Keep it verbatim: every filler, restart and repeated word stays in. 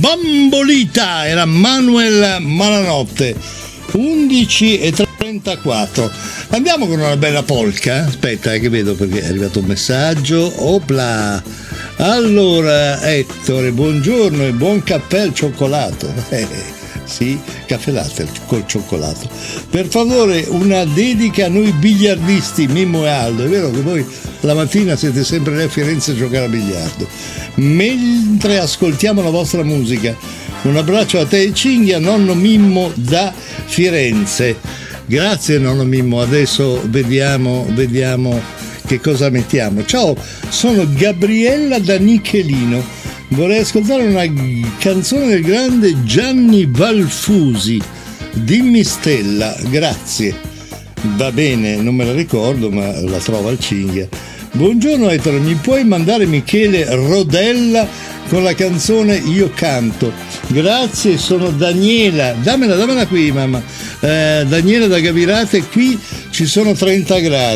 Bambolita, era Manuel Malanotte. undici e trentaquattro. Andiamo con una bella polka. Aspetta, che vedo perché è arrivato un messaggio. Opla. Allora, Ettore, buongiorno e buon caffè al cioccolato. Eh, sì, caffè latte col cioccolato. Per favore, una dedica a noi biliardisti, Mimmo e Aldo. È vero che voi la mattina siete sempre lì a Firenze a giocare a biliardo. Mentre ascoltiamo la vostra musica, un abbraccio a te e Cinghia, nonno Mimmo da Firenze. Grazie nonno Mimmo, adesso vediamo, vediamo che cosa mettiamo. Ciao, sono Gabriella da Nichelino. Vorrei ascoltare una canzone del grande Gianni Valfusi. Dimmi Stella, grazie. Va bene, non me la ricordo, ma la trovo al Cinghia. Buongiorno Ettore, mi puoi mandare Michele Rodella con la canzone Io canto? Grazie, sono Daniela. Dammela, dammela qui, mamma. Eh, Daniela da Gavirate, qui ci sono trenta gradi.